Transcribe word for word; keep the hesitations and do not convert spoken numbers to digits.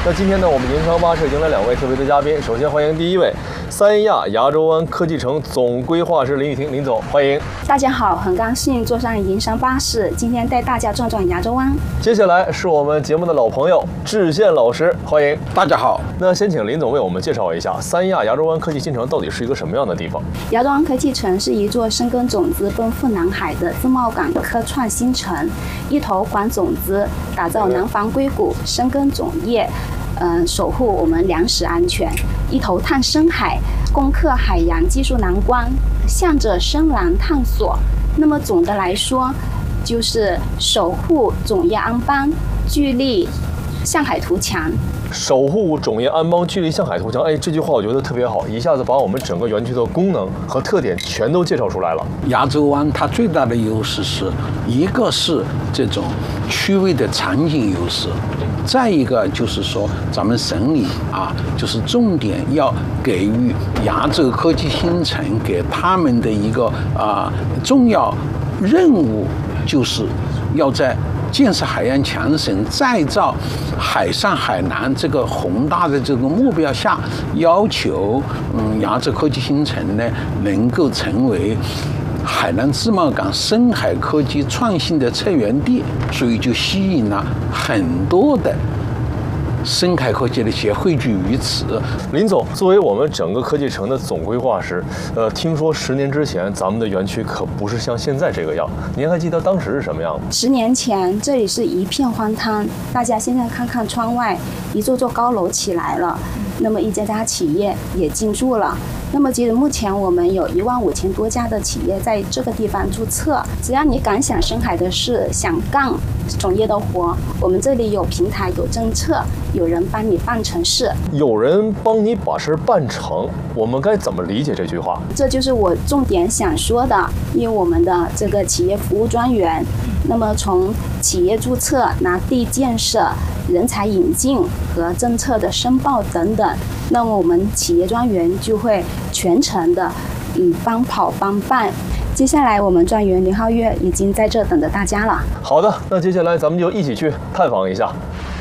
那今天呢，我们银川巴士迎来两位特别的嘉宾。首先欢迎第一位，三亚亚洲湾科技城总规划师林雨婷林总，欢迎。 大家好，很高兴坐上银山巴士，今天带大家转转亚洲湾。 接下来是我们节目的老朋友智宪老师，欢迎。 大家好。 那先请林总为我们介绍一下三亚亚洲湾科技新城到底是一个什么样的地方？ 亚洲湾科技城是一座深耕种子、奔赴南海的自贸港科创新城，一头管种子，打造南方硅谷深耕种业。嗯，守护我们粮食安全，一头探深海，攻克海洋技术难关，向着深蓝探索。那么总的来说，就是守护种业安邦，聚力向海图强。 守护种业安邦，聚力向海图强。哎，这句话我觉得特别好，一下子把我们整个园区的功能和特点全都介绍出来了。 亚洲湾它最大的优势是一个是这种区位的场景优势，再一个就是说咱们省里啊，就是重点要给予亚洲科技新城给他们的一个啊重要任务，就是要在建设海洋强省、再造海上海南这个宏大的这个目标下，要求嗯亚洲科技新城呢能够成为海南自贸港深海科技创新的策源地，所以就吸引了很多的深海科技的企业汇聚于此。 林总，作为我们整个科技城的总规划师，呃，听说十年之前咱们的园区可不是像现在这个样，您还记得当时是什么样吗？ 十年前这里是一片荒滩，大家现在看看窗外，一座座高楼起来了，那么一家家企业也进驻了。那么截止目前，我们有一万五千多家的企业在这个地方注册。只要你敢想深海的事，想干种业的活，我们这里有平台、有政策，有人帮你办成事。 有人帮你把事办成，我们该怎么理解这句话？ 这就是我重点想说的，因为我们的这个企业服务专员，那么从企业注册、拿地建设、人才引进和政策的申报等等，那么我们企业专员就会全程的嗯帮跑帮办。接下来我们专员林浩月已经在这等着大家了。 好的，那接下来咱们就一起去探访一下。